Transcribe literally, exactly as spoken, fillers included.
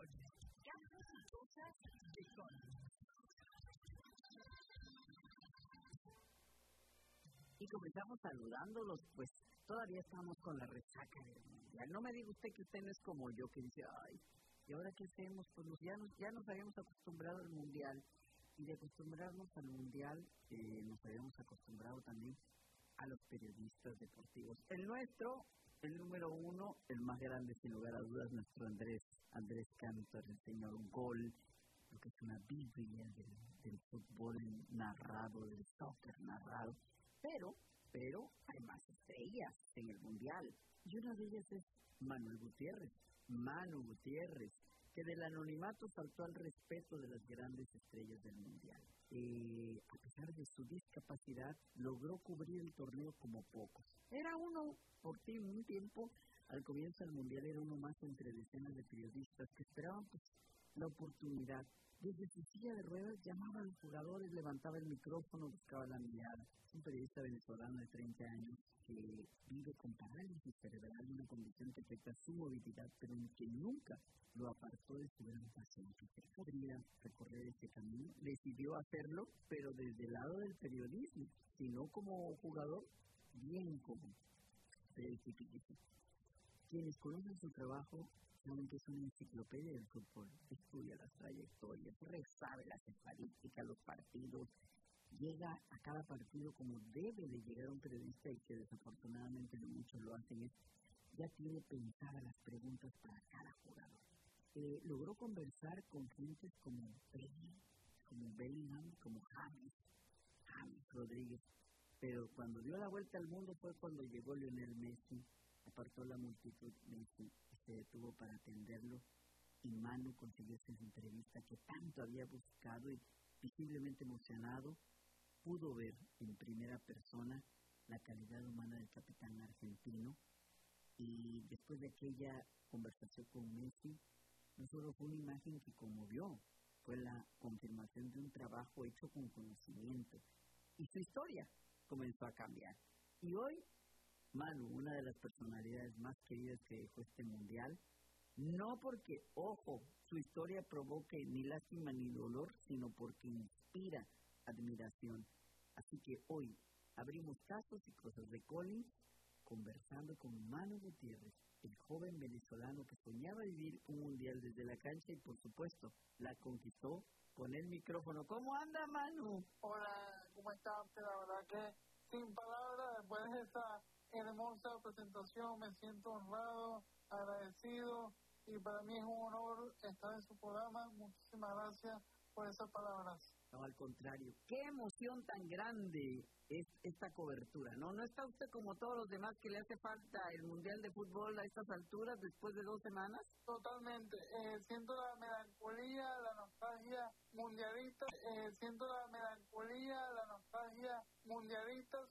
Con. Cajas y cosas de Con. Y comenzamos saludándolos, pues todavía estamos con la resaca del mundial. No me diga usted que usted no es como yo, que dice, ay, ¿y ahora qué hacemos? Pues nos, ya, nos, ya nos habíamos acostumbrado al mundial. Y de acostumbrarnos al mundial, eh, nos habíamos acostumbrado también a los periodistas deportivos. El nuestro, el número uno, el más grande sin lugar a dudas, nuestro Andrés, Andrés Cantor, el señor Gol, lo que es una biblia del, del fútbol narrado, del soccer narrado. Pero, pero hay más estrellas en el mundial. Y una de ellas es Manuel Gutiérrez. Manu Gutiérrez, que del anonimato saltó al respeto de las grandes estrellas del mundial. Eh, a pesar de su discapacidad, logró cubrir el torneo como pocos. Era uno, por ti, un tiempo, al comienzo del mundial era uno más entre decenas de periodistas que esperaban pues, la oportunidad. Desde su silla de ruedas llamaba a los jugadores, levantaba el micrófono, buscaba la mirada. Es un periodista venezolano de treinta años que vive con parálisis cerebral, una condición que afecta su movilidad, pero en que nunca lo apartó de su gran pasión. Que podría recorrer ese camino, decidió hacerlo, pero desde el lado del periodismo, sino como jugador, bien como de Tipiquito. Quienes conocen su trabajo saben que es una enciclopedia del fútbol, estudia las trayectorias, resabe las estadísticas, los partidos, llega a cada partido como debe de llegar un periodista y que desafortunadamente no muchos lo hacen, es, ya tiene pensadas las preguntas para cada jugador. Eh, logró conversar con gentes como Bellingham, como Bellingham, como James, James Rodríguez, pero cuando dio la vuelta al mundo fue cuando llegó Lionel Messi, apartó la multitud, Messi se detuvo para atenderlo y Manu consiguió esa entrevista que tanto había buscado y visiblemente emocionado, pudo ver en primera persona la calidad humana del capitán argentino y después de aquella conversación con Messi, no solo fue una imagen que conmovió, fue la confirmación de un trabajo hecho con conocimiento y su historia comenzó a cambiar. Y hoy, Manu, una de las personalidades más queridas que dejó este mundial, no porque, ojo, su historia provoque ni lástima ni dolor, sino porque inspira admiración. Así que hoy abrimos casos y cosas de Collins, conversando con Manu Gutiérrez, el joven venezolano que soñaba vivir un mundial desde la cancha y, por supuesto, la conquistó con el micrófono. ¿Cómo anda, Manu? Hola, ¿cómo estás? La verdad que sin palabras, después de esta hermosa presentación, me siento honrado, agradecido y para mí es un honor estar en su programa. Muchísimas gracias por esas palabras. No, al contrario, qué emoción tan grande es esta cobertura, ¿no? ¿No está usted como todos los demás que le hace falta el Mundial de Fútbol a estas alturas después de dos semanas? Totalmente, eh, siento la melancolía, la nostalgia mundialista, eh, siento la melancolía, la nostalgia mundialista,